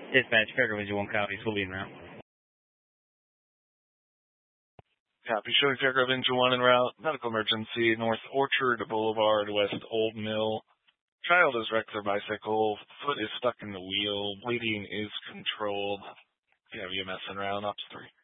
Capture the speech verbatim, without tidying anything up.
Dispatch, Fairgrounds, one counties will be en route. Copy, showing Fairgrove Engine one en route. Medical emergency, North Orchard Boulevard, West Old Mill. Child has wrecked their bicycle. Foot is stuck in the wheel. Bleeding is controlled. If you have E M S en route, Ops three.